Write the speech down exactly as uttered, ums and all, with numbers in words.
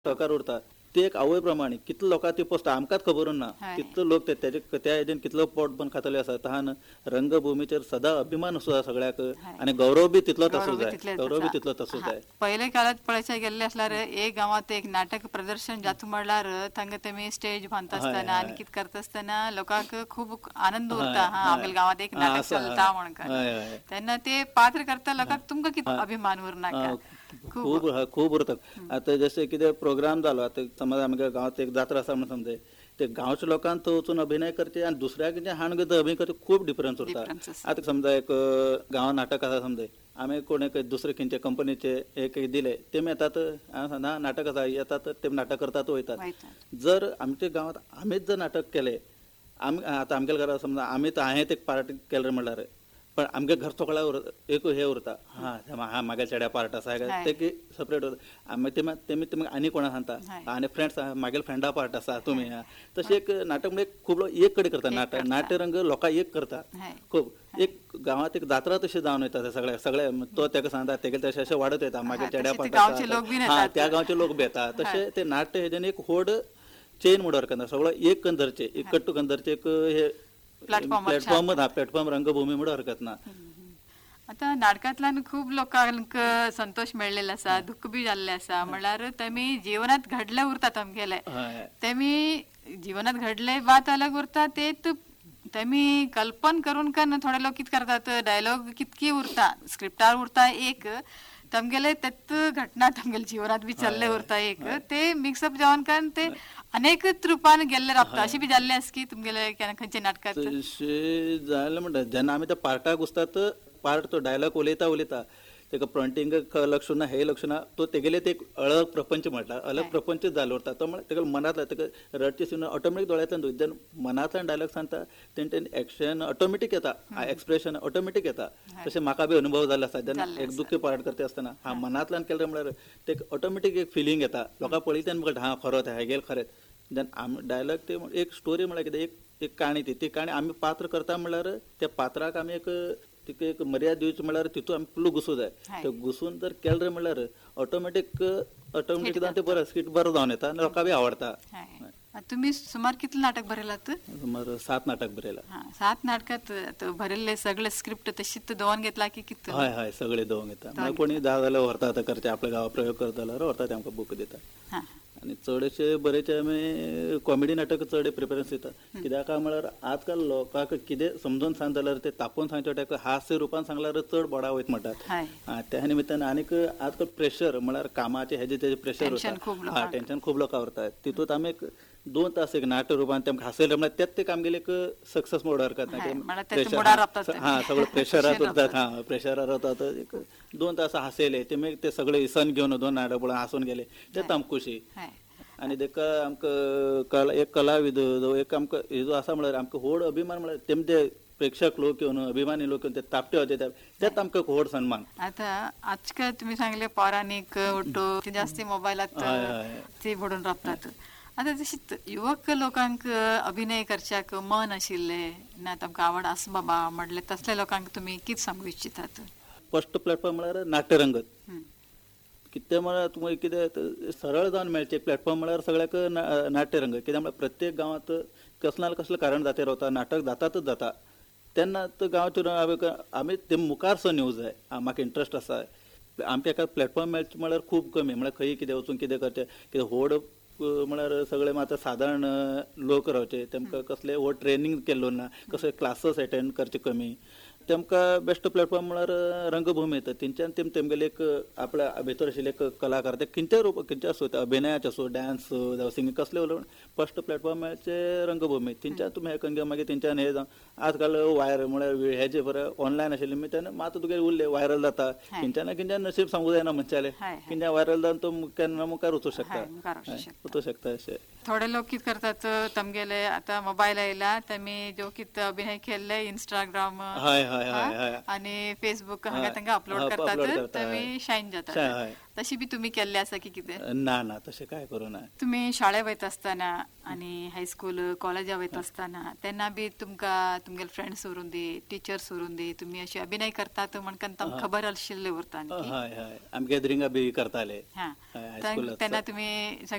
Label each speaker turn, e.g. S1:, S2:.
S1: सहकार उरता ते एक आवय प्रमाणे कितले लोकांक ती पोस्ट आमकांच खबर ना
S2: हय.
S1: कितले लोक ते तेजे त्या हेजेन कितलो पोट बंद खातले आसा तहान रंगभूमीचेर सदां अभिमान असो सगळ्याक आणि गौरव बी तितलोच असो
S2: गौरव बी
S1: जाय
S2: तितलेच
S1: गौरव बी
S2: आसा.
S1: तितलोच असो
S2: हा.
S1: जाय.
S2: पहिले काळात पळयचे गेल्ले असल्यार एक गावात एक नाटक प्रदर्शन जाता म्हणल्यार तांकां तेमी स्टेज बांधता
S1: हय,
S2: आसतना
S1: हय.
S2: आनी कितें करता आसतना लोकांक खूब आनंद
S1: हय,
S2: उरता हा
S1: हय.
S2: आमच्या गावात एक
S1: हा,
S2: नाटक
S1: आसा,
S2: चलता
S1: हय.
S2: म्हणून
S1: हय, हय.
S2: तेन्ना ते पात्र करता लोकांक तुमकां कितें
S1: हय.
S2: अभिमान उरना
S1: हा,
S2: का
S1: खूब हा, खूब उरता. आता जशें कितें प्रोग्राम जालो आता समज आमच्या गांवांत एक जात्रा आसा म्हणून समजे ते गांवच्या लोकांक थंय वचून अभिनय करचे आनी दुसऱ्याक जे हाण घेता अभिनय करचे खूब डिफरन्स उरता.
S2: Difference आसा.
S1: आता समजा एक गांवांत नाटक आसा समजे आमी कोण एक दुसरे खंयचे कंपनीचे एक दिले तेमी येतात हांव सांगना नाटक आसा येतात ते नाटक करतात वयतात.
S2: वयतात.
S1: जर आमच्या गांवांत आमीच जर नाटक केले आमी आतां आमगेल्या घरा समजा आमीच हांवें एक पार्ट केले म्हणल्यार पण आमगे घरचो कोळा एक हे उरता हा हा म्हागे चेड्या पार्ट आसा
S2: हय.
S1: ते सेपरेट उरता आमी तेमी तेमी तेमी आनी कोणा सांगता
S2: हय.
S1: आनी फ्रेंड्स म्हागे फ्रेंडा पार्ट आसा तुमी तशें एक नाटक म्हणजे खूब लोक एक कडेन करता
S2: एक
S1: नाटक
S2: करता.
S1: नाट्यरंग लोकांक एक करता
S2: हय.
S1: खूब एक गांवांत एक जात्रा तशी जावन वयता ते सगळे सगळे तो तेका सांगता तेगे तशें अशें वाडत वयता म्हागे
S2: हा,
S1: चेड्या
S2: तशे ते
S1: पार्ट
S2: गांवचे लोक बीन
S1: आसा हा
S2: येतात.
S1: त्या गांवचे लोक बी येता तशें ते नाट्य हेजेन एक व्हड चेन म्हणून करता सगळो एक करून धरचे एक कट्टू करून धरचे एक हे
S2: Platform
S1: प्लॅटफॉर्म हा प्लॅटफॉर्म रंगभूमी म्हणून हरकत ना.
S2: आता नाटकांतल्यान खूब लोकांक संतोष मेळ्ळेलो आसा दुःख बी जाल्लें आसा म्हणल्यार तेमी जिवनात घडले उरतात आमगेले
S1: हय.
S2: तेमी जिवनात घडले बात अलग उरता तेच तेमी कल्पन करून कन थोडे लोक कितें करतात डायलॉग कितकी उरता स्क्रिप्टार उरता एक तमगेले तेत घटना तमगेले जिवनात बी चल्ले उरता एक ते मिक्सअप जावन कन ते अनेक रूपान गेल्ले राबता अशें बी जाल्ले आस की तुमगेले खंयचे नाटकात
S1: तशें जालें म्हणटा जेन्ना आमी त्या पार्टाक वचतात पार्ट तो डायलॉग उलयता उलयता तेका फ्रंटींग लक्ष ना हे लक्ष ना तो तेगेले ते एक अलग प्रपंच म्हणटा अलग प्रपंच जालो उरता तो म्हळ्यार तेका मनांतल्यान तेका रडचे सीन ऑटोमॅटीक दोळ्यांतल्यान जेन्ना मनांतल्यान डायलॉग सांगता तेन्ना तें एक्शन ऑटोमॅटीक येता एक्सप्रेशन ऑटोमॅटीक येता तशें म्हाका बी अनुभव जाल्लो आसा जेन्ना एक दुख्खी पार्ट करता आसतना हा मनांतल्यान केलें म्हळ्यार ते ऑटोमॅटीक एक फिलींग येता लोकांक पळयता तेन्ना कळटा हा खरो ते हेगेल खरें जेन्ना आमी डायलॉग ते एक स्टोरी म्हळ्यार कितें एक एक काणी ती ती काणी आमी पात्र करता म्हळ्यार त्या पात्राक आमी एक तिका एक मर्यादा दिवची म्हळ्यार तितून आमी फुल्ल घुसूं जाय ते घुसून जर केलें म्हळ्यार ऑटोमॅटीक ऑटोमॅटीक ते बरो स्किट बरो जावन येता आनी लोकांक बी आवडटा.
S2: तुम्ही सुमार कितले नाटक बरयलात
S1: सुमार सात नाटक बरयला.
S2: हा, सात नाटकात भरले सगळे स्क्रिप्ट तशीच दोन घेतला की कितें
S1: हय हय सगळे दोन येता मागीर कोणी जाय जाल्यार व्हरता आतां करचे आपल्या गांवा प्रयोग करता जाल्यार व्हरता ते आमकां बूक दिता.
S2: हा
S1: आनी चडशे बरेचशे आमी कॉमेडी नाटक चड प्रिफरन्स दिता कित्याक काय म्हळ्यार आजकाल लोकांक कितें समजून सांग जाल्यार ते तापोवन सांगचे वाट्याक हास्य रुपान सांगल्यार चड बोडा वयत म्हणटात.
S2: हय
S1: हा, त्या निमित्तान आनीक आजकाल प्रेशर म्हळ्यार कामाचे हेजे तेजे प्रेशर
S2: Tension खूब
S1: उरता हा
S2: लोकांक.
S1: टेन्शन खूब लोकांक उरता तितूंत आमी एक दोन तास एक नाट्य रुपान तेमकां हांसयलें म्हळ्यार तेच ते आमगेले एक सक्सेस मोड हरकत
S2: हय,
S1: ना
S2: म्हळ्यार तेच्या मुडार राबतात ते.
S1: हा सगळं प्रेशरात
S2: Tension
S1: उरतात हा प्रेशरार रावतात एक दोन तास हांसयले तेमी ते सगळे इसन घेवन दोन नाटक पळोवन हांसून गेले तेच आमकां खुशी.
S2: हय
S1: आनी तेका आमकां कला एक कलाविद जो एक आमकां हेजो आसा म्हळ्यार आमकां व्हड अभिमान म्हळ्यार तेमी ते प्रेक्षक लोक येवन अभिमानी लोक येवन ते तापटे वाजयतात तेच आमकां व्हड सन्मान.
S2: आता आजकाल तुम्ही सांगले पौराणिक उठो ते जास्ती मोबायलात
S1: हय, हय.
S2: ते बुडून राबतात आता तशीच युवक लोकांक अभिनय करच्याक मन आशिल्ले ना तांकां आवड आसा बाबा म्हणले तसल्या लोकांक तुम्ही कितें सांगू इच्छितात
S1: फर्स्ट प्लॅटफॉर्म म्हळ्यार नाट्यरंगत
S2: हं.
S1: कितें म्हळ्यार तुमकां कितें सरळ जावन मेळचें प्लॅटफॉर्म म्हळ्यार सगळ्याक ना- नाट्यरंग कित्याक म्हळ्यार प्रत्येक गांवांत कसले ना कसले कारण जाते रावता नाटक जातातच जाता तेन्ना गांवचे आमी ते मुखार सो न्यूज जाय म्हाका इंट्रस्ट आसा आमकां एका प्लॅटफॉर्म मेळचें म्हळ्यार खूब कमी म्हळ्यार खंय कितें वचून कितें करचें कितें व्हड म्हळ्यार सगळे मात सादारण लोक रावचे तेमकां कसले व्हड ट्रेनींग केल्लो ना कसले क्लासीस एटेंड करचे कमी तेमकां बेस्ट प्लॅटफॉर्म म्हळ्यार रंगभूमी येता तेंच्यान तेम तेमगेले एक आपल्या भितर आशिल्ले एक कलाकार ते खंयच्याय रूप खंयचे आसूं ते अभिनयाचे आसूं डान्स जावं सिंगींग कसले उलोवन फर्स्ट प्लॅटफॉर्म मेळचे रंगभूमी तेंच्यान तुमी हे करून मागीर तेंच्यान हे जावन आजकाल वायरल म्हळ्यार हेजे बरें ऑनलायन आशिल्ले मितान मात तुगे उरले वायरल जाता खंयच्यान ना खंयच्यान नशीब सांगूं जायना मनशाले
S2: हय, हय.
S1: खंयच्यान वायरल जावन तो केन्ना मुखार वचूं शकता
S2: हय, मुखार वचूं शकता.
S1: वचूं शकता अशें.
S2: थोडे लोक कितें करतात तमगेले आता मोबायल आयला तेमी जो कितें अभिनय केल्ले इंस्टाग्राम
S1: हय हय हय हय
S2: आणि फेसबुक हांगा
S1: हय.
S2: तांकां अपलोड
S1: हय, upload
S2: करतात
S1: करता,
S2: तेमी
S1: हय.
S2: शायन
S1: हय,
S2: जातात
S1: हय.
S2: तशी बी तुम्ही केल्ले आसा की कितें
S1: ना ना तशें कांय करूं ना.
S2: तुम्ही शाळेत वयता आसतना आनी हायस्कूल कॉलेजा वयता आसतना तेन्ना बी तुमकां तुमगेले फ्रेंड्स उरून दी टिचर्स उरून दी तुमी अशे अभिनय करतात म्हणून तांकां खबर आशिल्ले उरता न्ही?
S1: हय हय आमी गॅदरिंगा बी करताले
S2: हा
S1: हय, हायस्कुलांत.
S2: तेन्ना तुमी